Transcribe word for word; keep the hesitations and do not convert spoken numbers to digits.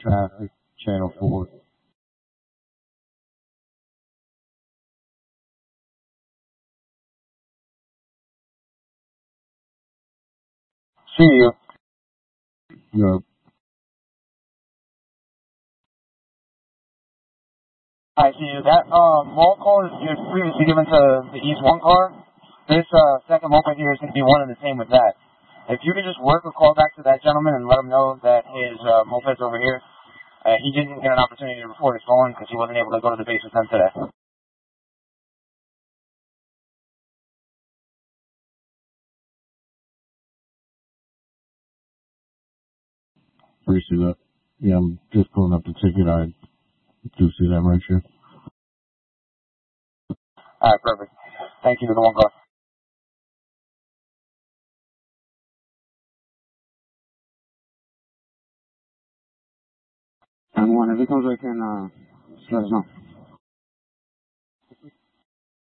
Traffic, channel four. See you. Yep. I see you. That uh, roll call is is previously given to the East One car. This uh, second moped here is going to be one and the same with that. If you could just work a call back to that gentleman and let him know that his uh, moped's over here. Uh, he didn't get an opportunity to report his phone because he wasn't able to go to the base with them today. Appreciate that. Yeah, I'm just pulling up the ticket. I do see that right here. All right, perfect. Thank you to the one call. And one, if it comes right here, uh, just let us know.